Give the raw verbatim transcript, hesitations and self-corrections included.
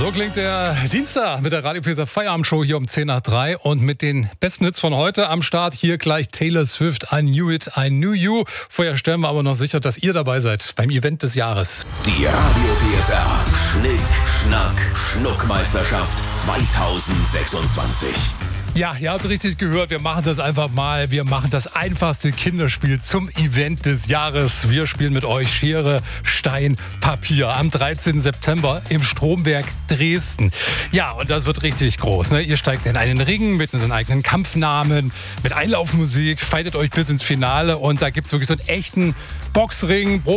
So klingt der Dienstag mit der Radio Pisa Feierabendshow hier um zehn nach drei und mit den besten Hits von heute am Start. Hier gleich Taylor Swift, I Knew It, I Knew You. Vorher stellen wir aber noch sicher, dass ihr dabei seid beim Event des Jahres. Die Radio P S R Schnick, Schnack, Schnuckmeisterschaft zweitausendsechsundzwanzig. Ja, ihr habt richtig gehört, wir machen das einfach mal. Wir machen das einfachste Kinderspiel zum Event des Jahres. Wir spielen mit euch Schere, Stein, Papier am dreizehnten September im Stromberg Dresden. Ja, und das wird richtig groß. Ne? Ihr steigt in einen Ring mit einem eigenen Kampfnamen, mit Einlaufmusik, fightet euch bis ins Finale und da gibt es wirklich so einen echten Boxring.